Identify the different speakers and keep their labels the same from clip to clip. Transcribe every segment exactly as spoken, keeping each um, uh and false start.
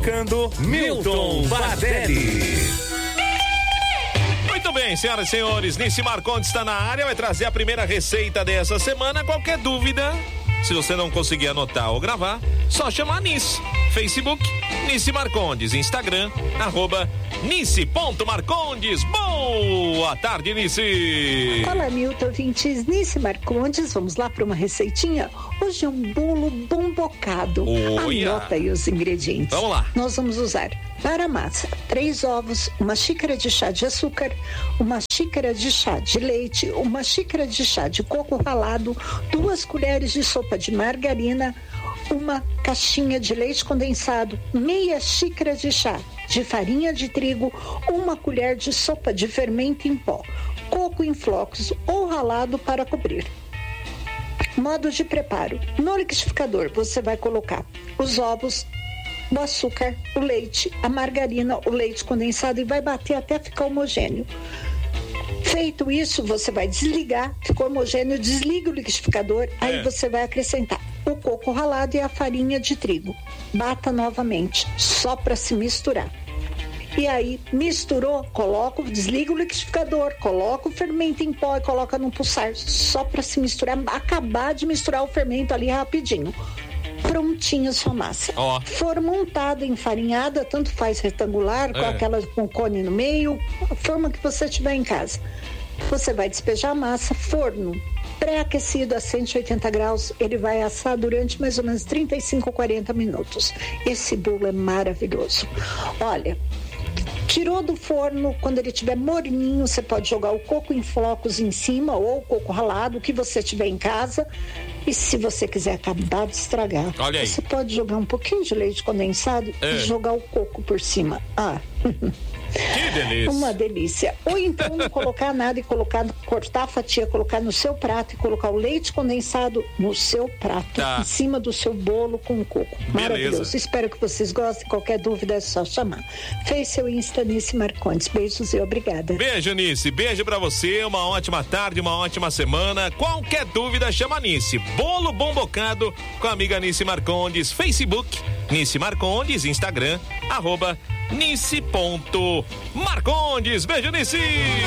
Speaker 1: indicando Milton Bardelli.
Speaker 2: Muito bem, senhoras e senhores, Nice Marcondes está na área, vai trazer a primeira receita dessa semana. Qualquer dúvida, se você não conseguir anotar ou gravar, só chamar Nice. Facebook, Nice Marcondes. Instagram, arroba nice.marcondes. Boa tarde, Nice.
Speaker 3: Olá, Milton, ouvintes, Nice Marcondes. Vamos lá para uma receitinha? Hoje é um bolo bombocado.
Speaker 2: Olha.
Speaker 3: Anota aí os ingredientes.
Speaker 2: Vamos lá.
Speaker 3: Nós vamos usar para a massa três ovos, uma xícara de chá de açúcar, uma xícara de chá de leite, uma xícara de chá de coco ralado, duas colheres de sopa de margarina, uma caixinha de leite condensado, meia xícara de chá de farinha de trigo, uma colher de sopa de fermento em pó, coco em flocos ou ralado para cobrir. Modo de preparo: no liquidificador você vai colocar os ovos, o açúcar, o leite, a margarina, o leite condensado e vai bater até ficar homogêneo. Feito isso, você vai desligar, ficou homogêneo, desliga o liquidificador, é. Aí você vai acrescentar o coco ralado e a farinha de trigo. Bata novamente, só para se misturar. E aí, misturou, coloca, desliga o liquidificador, coloca o fermento em pó e coloca no pulsar, só para se misturar, acabar de misturar o fermento ali rapidinho. Prontinha sua massa.
Speaker 2: Oh.
Speaker 3: For montada, enfarinhada, tanto faz retangular, é. com aquela com cone no meio, a forma que você tiver em casa. Você vai despejar a massa, forno pré-aquecido a cento e oitenta graus, ele vai assar durante mais ou menos trinta e cinco, quarenta minutos. Esse bolo é maravilhoso. Olha, tirou do forno, quando ele estiver morninho, você pode jogar o coco em flocos em cima ou o coco ralado, o que você tiver em casa. E se você quiser acabar de estragar,
Speaker 2: olha aí,
Speaker 3: você pode jogar um pouquinho de leite condensado é. e jogar o coco por cima. Ah,
Speaker 2: que delícia!
Speaker 3: Uma delícia. Ou então não colocar nada e colocar, cortar a fatia, colocar no seu prato e colocar o leite condensado no seu prato, tá. em cima do seu bolo com coco. Maravilhoso. Beleza. Espero que vocês gostem. Qualquer dúvida é só chamar. Fez seu Insta, Nice Marcondes. Beijos e obrigada.
Speaker 2: Beijo, Nice. Beijo pra você. Uma ótima tarde, uma ótima semana. Qualquer dúvida, chama Nice. Bolo bombocado com a amiga Nice Marcondes. Facebook, Nice Marcondes. Instagram, arroba nice.marcondes. Beijo, Nice.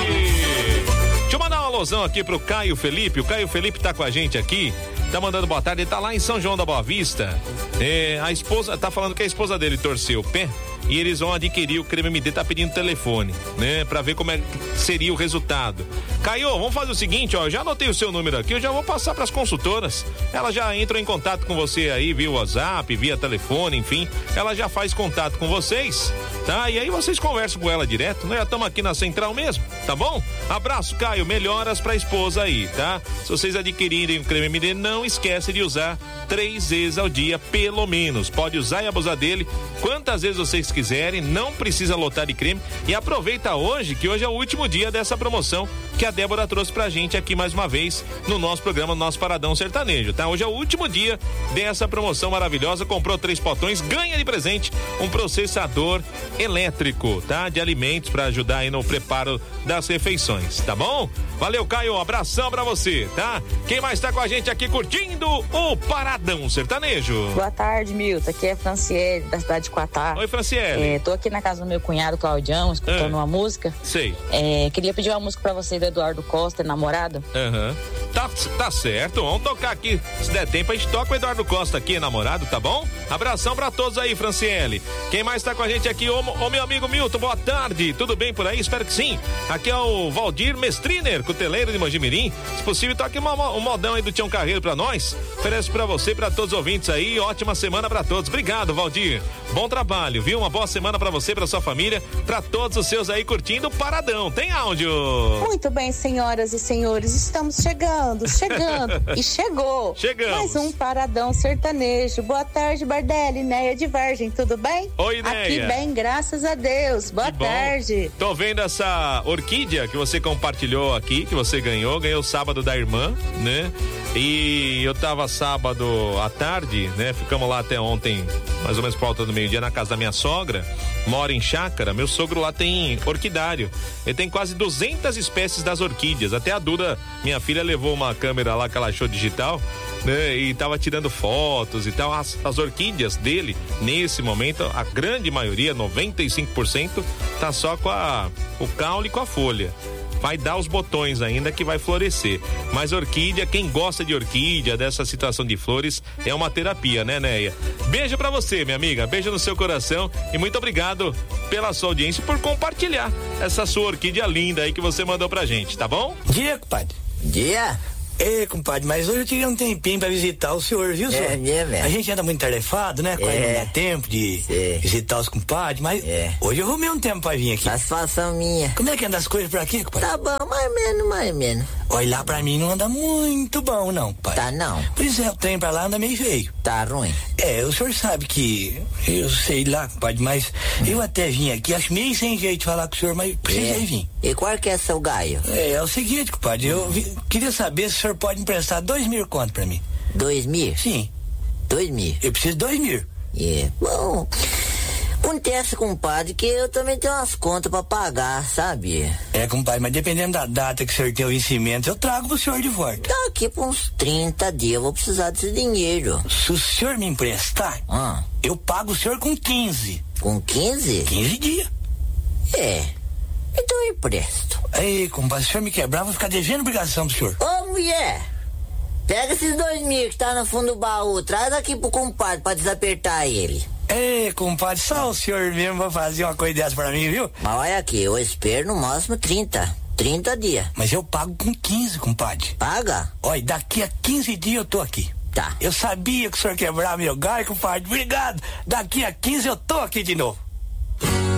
Speaker 2: Deixa eu mandar uma alusão aqui pro Caio Felipe. O Caio Felipe tá com a gente aqui, tá mandando boa tarde, ele tá lá em São João da Boa Vista. É, a esposa, tá falando que a esposa dele torceu o pé e eles vão adquirir o creme M D, tá pedindo telefone, né, pra ver como é que seria o resultado. Caio, vamos fazer o seguinte, ó, eu já anotei o seu número aqui, eu já vou passar pras consultoras, elas já entram em contato com você aí via WhatsApp, via telefone, enfim, ela já faz contato com vocês, tá? E aí vocês conversam com ela direto, nós já estamos aqui na central mesmo, tá bom? Abraço, Caio, melhoras pra esposa aí, tá? Se vocês adquirirem o creme M D, não esquece de usar três vezes ao dia, pelo menos. Pode usar e abusar dele quantas vezes vocês quiserem, não precisa lotar de creme. E aproveita hoje, que hoje é o último dia dessa promoção que a Débora trouxe pra gente aqui mais uma vez no nosso programa, no nosso Paradão Sertanejo, tá? Hoje é o último dia dessa promoção maravilhosa. Comprou três potões, ganha de presente um processador elétrico, tá? De alimentos pra ajudar aí no preparo das refeições, tá bom? Valeu, Caio, um abração pra você, tá? Quem mais tá com a gente aqui curtindo o Paradão Sertanejo?
Speaker 4: Boa tarde, Milton, aqui é Franciele, da cidade de Quatá.
Speaker 2: Oi, Franciele.
Speaker 4: É, tô aqui na casa do meu cunhado, Claudião, escutando é. uma música.
Speaker 2: Sei.
Speaker 4: É, queria pedir uma música pra você do Eduardo Costa, namorado.
Speaker 2: Aham. Uhum. Tá, tá certo, vamos tocar aqui, se der tempo a gente toca o Eduardo Costa aqui, namorado, tá bom? Abração pra todos aí, Franciele. Quem mais tá com a gente aqui? Ô, ô meu amigo Milton, boa tarde, tudo bem por aí? Espero que sim. Aqui é o Valdir Mestriner, cuteleiro de Mojimirim. Se possível, toque uma, um modão aí do Tião Carreiro pra nós. Oferece pra você, pra todos os ouvintes aí. Ótima semana pra todos. Obrigado, Valdir. Bom trabalho, viu? Uma boa semana pra você, pra sua família, pra todos os seus aí curtindo o Paradão. Tem áudio?
Speaker 5: Muito bem, senhoras e senhores, estamos chegando, chegando e chegou.
Speaker 2: Chegamos.
Speaker 5: Mais um Paradão Sertanejo. Boa tarde, Bardelli, Neia de Vargem, tudo bem?
Speaker 2: Oi, Neia.
Speaker 5: Aqui bem, graças a Deus. Boa tarde.
Speaker 2: Tô vendo essa orquídea que você compartilhou aqui, que você ganhou, ganhou sábado da irmã, né? E eu tava sábado à tarde, né? Ficamos lá até ontem, mais ou menos por volta do meio-dia, na casa da minha sogra. Mora em chácara, meu sogro lá tem orquidário. Ele tem quase duzentas espécies das orquídeas. Até a Duda, minha filha, levou uma câmera lá que ela achou digital né? E tava tirando fotos e tal. As, as orquídeas dele, nesse momento, a grande maioria, noventa e cinco por cento, tá só com a, o caule e com a folha. Vai dar os botões ainda que vai florescer. Mas orquídea, quem gosta de orquídea, dessa situação de flores, é uma terapia, né, Neia? Beijo pra você, minha amiga. Beijo no seu coração e muito obrigado pela sua audiência e por compartilhar essa sua orquídea linda aí que você mandou pra gente, tá bom?
Speaker 6: Dia, compadre.
Speaker 7: Dia.
Speaker 6: Ei, compadre, mas hoje eu tirei um tempinho pra visitar o senhor, viu, senhor?
Speaker 7: É mesmo, é.
Speaker 6: A gente anda muito tarefado, né? Quase
Speaker 7: É.
Speaker 6: não dá tempo de
Speaker 7: É.
Speaker 6: visitar os compadres, mas
Speaker 7: É.
Speaker 6: hoje eu arrumei um tempo pra vir aqui.
Speaker 7: Satisfação minha.
Speaker 6: Como é que anda as coisas por aqui, compadre?
Speaker 7: Tá bom, mais ou menos, mais ou menos.
Speaker 6: Olha, lá pra mim não anda muito bom, não, compadre.
Speaker 7: Tá não.
Speaker 6: Por isso é, o trem pra lá anda meio feio.
Speaker 7: Tá ruim.
Speaker 6: É, o senhor sabe que, eu sei lá, compadre, mas eu até vim aqui, acho meio sem jeito de falar com o senhor, mas precisei
Speaker 7: É.
Speaker 6: vir.
Speaker 7: E qual que é seu gaio?
Speaker 6: É, é o seguinte, compadre, eu vi- queria saber se o senhor pode emprestar dois mil conto pra mim.
Speaker 7: Dois mil?
Speaker 6: Sim,
Speaker 7: Dois mil.
Speaker 6: eu preciso de dois mil.
Speaker 7: É. Bom, acontece, compadre, que eu também tenho umas contas pra pagar, sabe?
Speaker 6: É, compadre, mas dependendo da data que o senhor tem o vencimento, eu trago pro senhor de volta.
Speaker 7: Daqui por uns trinta dias eu vou precisar desse dinheiro.
Speaker 6: Se o senhor me emprestar,
Speaker 7: Ah,
Speaker 6: eu pago o senhor com quinze.
Speaker 7: com quinze?
Speaker 6: quinze dias.
Speaker 7: É. Então eu empresto.
Speaker 6: Aí, compadre, se o senhor me quebrar, eu vou ficar devendo obrigação pro senhor.
Speaker 7: Ô, mulher! Pega esses dois mil que tá no fundo do baú, traz aqui pro compadre pra desapertar ele.
Speaker 6: Ei, compadre, só o senhor mesmo vai fazer uma coisa dessa pra mim, viu?
Speaker 7: Mas olha aqui, eu espero no máximo trinta. trinta dias.
Speaker 6: Mas eu pago com quinze, compadre.
Speaker 7: Paga?
Speaker 6: Olha, daqui a quinze dias eu tô aqui.
Speaker 7: Tá.
Speaker 6: Eu sabia que o senhor quebrava meu galho, compadre. Obrigado. Daqui a quinze eu tô aqui de novo.